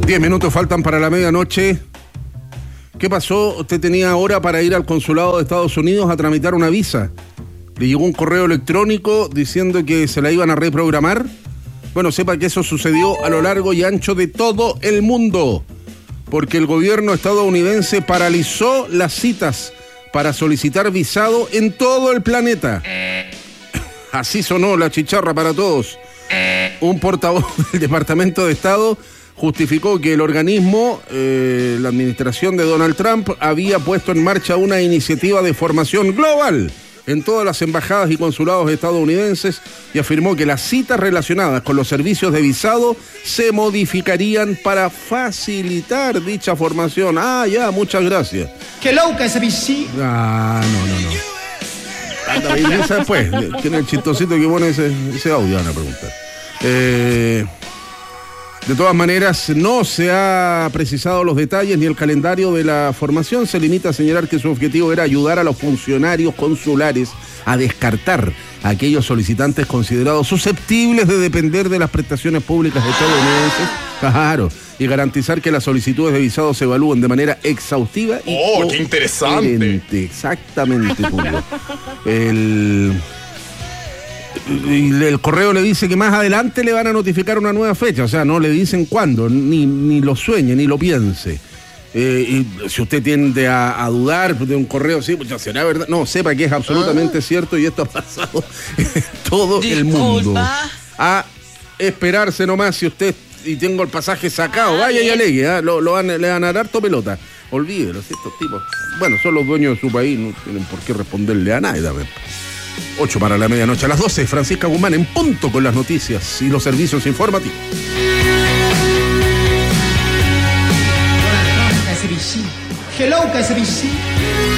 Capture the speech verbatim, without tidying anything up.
Diez minutos faltan para la medianoche. ¿Qué pasó? Usted tenía hora para ir al consulado de Estados Unidos a tramitar una visa. Le llegó un correo electrónico diciendo que se la iban a reprogramar. Bueno, sepa que eso sucedió a lo largo y ancho de todo el mundo, porque el gobierno estadounidense paralizó las citas para solicitar visado en todo el planeta. Así sonó la chicharra para todos. Un portavoz del Departamento de Estado justificó que el organismo, eh, la administración de Donald Trump, había puesto en marcha una iniciativa de formación global en todas las embajadas y consulados estadounidenses y afirmó que las citas relacionadas con los servicios de visado se modificarían para facilitar dicha formación. Ah, ya, muchas gracias. ¡Qué loca esa bici! Ah, no, no, no. Anda, me interesa después. ¿Quién es el chistosito que pone ese, ese audio? Van a preguntar. Eh... De todas maneras, no se ha precisado los detalles ni el calendario de la formación. Se limita a señalar que su objetivo era ayudar a los funcionarios consulares a descartar a aquellos solicitantes considerados susceptibles de depender de las prestaciones públicas estadounidenses. Claro, y garantizar que las solicitudes de visado se evalúen de manera exhaustiva y ¡oh, qué interesante! Exactamente, Julio. El... Y el correo le dice que más adelante le van a notificar una nueva fecha, o sea, no le dicen cuándo, ni, ni lo sueñe, ni lo piense. Eh, y si usted tiende a, a dudar de un correo, sí, pues ya será verdad. No, sepa que es absolutamente ah. cierto y esto ha pasado en todo Disculpa. el mundo. A esperarse nomás si usted, y tengo el pasaje sacado, ah, vaya y alegue, ¿eh? lo, lo van, le van a dar harto pelota. Olvídelo, estos tipos, bueno, son los dueños de su país, no tienen por qué responderle a nadie también. ocho para la medianoche, a las doce, Francisca Guzmán en punto con las noticias y los servicios informativos. Hello, K S B C.